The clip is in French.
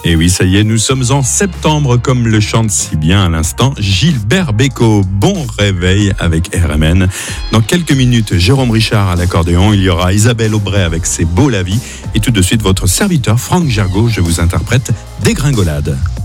Et oui, ça y est, nous sommes en septembre, comme le chante si bien à l'instant Gilbert Bécaud. Bon réveil avec RMN. Dans quelques minutes, Jérôme Richard à l'accordéon. Il y aura Isabelle Aubray avec ses Beaux la vie. Et tout de suite, votre serviteur Franck Gergaud, je vous interprète Dégringolade.